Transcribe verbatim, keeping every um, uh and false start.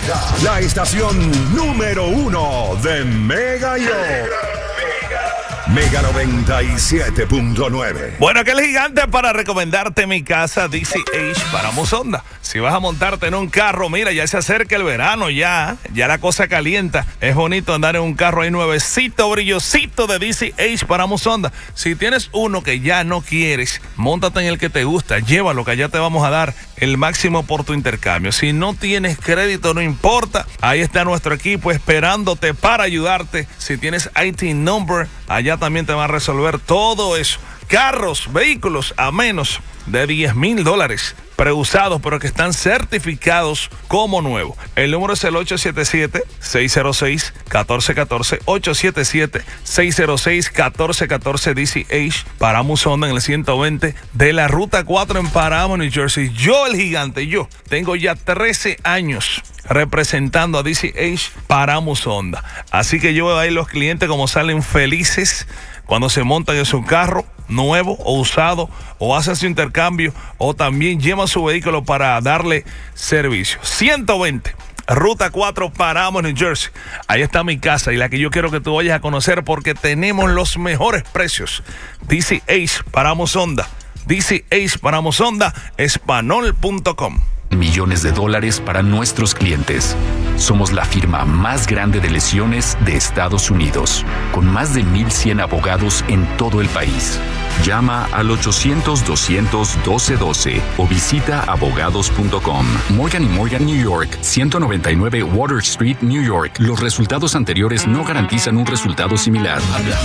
la estación número uno de Mega York. Mega noventa y siete punto nueve. Bueno, aquel gigante para recomendarte mi casa D C H para Musonda. Si vas a montarte en un carro, mira, ya se acerca el verano, ya, ya la cosa calienta. Es bonito andar en un carro ahí nuevecito, brillosito de D C H para Musonda. Si tienes uno que ya no quieres, móntate en el que te gusta, llévalo, que allá te vamos a dar el máximo por tu intercambio. Si no tienes crédito, no importa, ahí está nuestro equipo esperándote para ayudarte. Si tienes I T number, allá también te va a resolver todo eso. Carros, vehículos a menos de diez mil dólares, preusados, pero que están certificados como nuevos. El número es el ocho siete siete, seis cero seis, uno cuatro uno cuatro, ocho siete siete, seis cero seis, uno cuatro uno cuatro D C H para Musonda en el ciento veinte de la Ruta cuatro en Paramo, New Jersey. Yo, el gigante, yo tengo ya trece años representando a D C H para Musonda. Así que yo veo ahí los clientes como salen felices cuando se montan en su carro nuevo o usado, o hacen su intercambio, o también llevan su vehículo para darle servicio. ciento veinte, Ruta cuatro, Paramo, New Jersey. Ahí está mi casa y la que yo quiero que tú vayas a conocer porque tenemos los mejores precios. D C H para Musonda. D C H para Musonda, espanol punto com. Millones de dólares para nuestros clientes. Somos la firma más grande de lesiones de Estados Unidos, con más de mil cien abogados en todo el país. Llama al ochocientos, doscientos, doce doce o visita abogados punto com. Morgan y Morgan, New York, ciento noventa y nueve Water Street, New York. Los resultados anteriores no garantizan un resultado similar.